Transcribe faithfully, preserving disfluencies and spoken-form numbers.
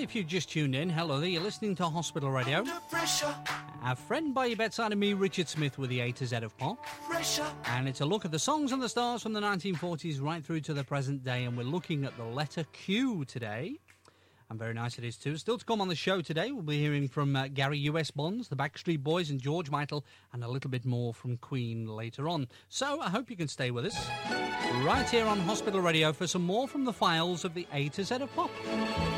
if you just tuned in, hello there, you're listening to Hospital Radio. Our friend by your bedside and me, Richard Smith, with the A to Z of pop. And it's a look at the songs and the stars from the nineteen forties right through to the present day, and we're looking at the letter Q today. And very nice it is too. Still to come on the show today, we'll be hearing from uh, Gary U S Bonds, the Backstreet Boys and George Michael, and a little bit more from Queen later on. So I hope you can stay with us right here on Hospital Radio for some more from the files of the A to Z of pop.